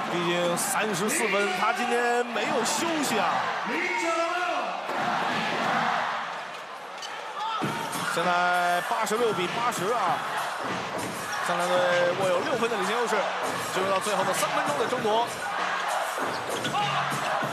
毕竟34分，他今天没有休息啊。现在86比80啊，上两队握有6分的领先优势，进入到最后的3分钟的争夺。